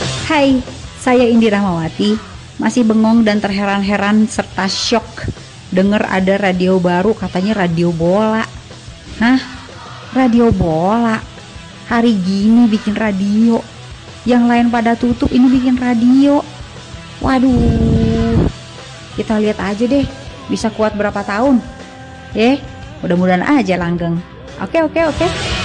Hai, saya Indi Rahmawati. Masih bengong dan terheran-heran serta syok denger ada radio baru, katanya radio bola. Hah? Radio bola? Hari gini bikin radio? Yang lain pada tutup, ini bikin radio. Waduh, kita lihat aja deh bisa kuat berapa tahun. Mudah-mudahan aja langgeng. Oke.